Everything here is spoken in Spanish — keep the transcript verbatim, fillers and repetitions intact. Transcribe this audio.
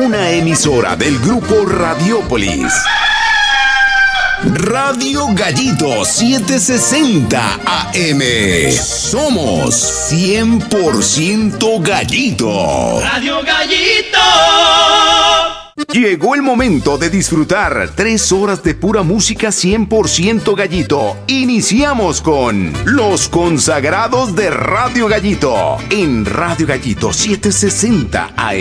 una emisora del grupo Radiópolis. Radio Gallito setecientos sesenta A M. Somos cien por ciento Gallito. Radio Gallito. Llegó el momento de disfrutar tres horas de pura música cien por ciento Gallito. Iniciamos con Los Consagrados de Radio Gallito en Radio Gallito setecientos sesenta A M.